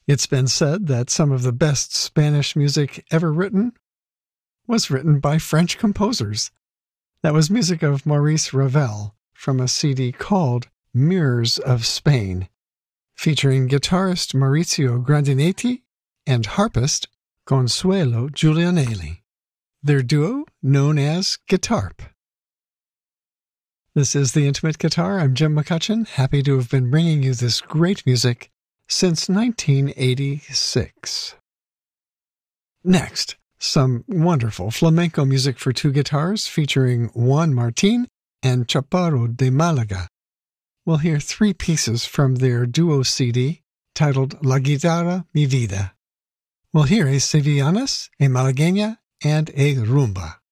It's been said that some of the best Spanish music ever written was written by French composers. That was music of Maurice Ravel from a CD called Mirrors of Spain, featuring guitarist Maurizio Grandinetti and harpist Consuelo Giulianelli. Their duo known as Guitarp. This is The Intimate Guitar. I'm Jim McCutcheon, happy to have been bringing you this great music since 1986. Next, some wonderful flamenco music for two guitars featuring Juan Martín and Chaparro de Málaga. We'll hear three pieces from their duo CD titled La Guitarra Mi Vida. We'll hear a Sevillanas, a Malagueña, and a Rumba.